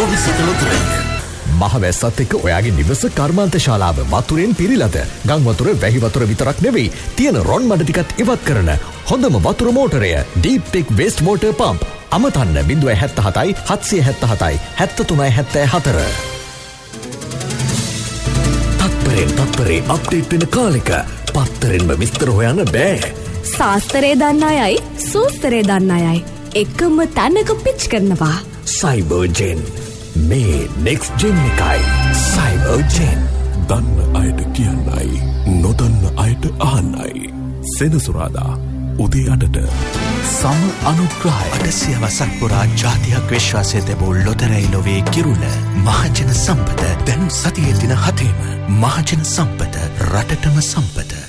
භවිෂ්‍යත ලොතරැයි. මහවැස්සත් එක්ක ඔයාගේ නිවස කර්මාන්ත ශාලාව වතුරෙන් පිරීලාද? ගම් වතුර වැහි වතුර විතරක් නෙවෙයි තියෙන රොන් මඩ ටිකත් ඉවත් කරන හොඳම වතුර මෝටරය Deep Tech Waste Water Pump. අමතන්න 077 777 7374. තත්පරේ update වෙන කාලෙක පත්තරෙන්ම විස්තර හොයන්න බෑ. සාස්තරේ දන්න අයයි සූස්තරේ දන්න අයයි එකම තැනක පිච් කරනවා. සයිබර්ජෙන් මේ නෙක්ස්ට් ජෙන් එකයි. සයිබර්ජෙන් දන්න අයට කියන්නයි නොදන්න අයට අහන්නයි. සෙනසුරාදා උදේ 8ට සම අනුග්‍රහය. 800 වසක් පුරා ජාතියක් විශ්වාසය තිබූ ලොතරැයි ලොවේ කිරුළ මහජන සම්පත දැන් සතියේ දින 7ම මහජන සම්පත රටටම සම්පත.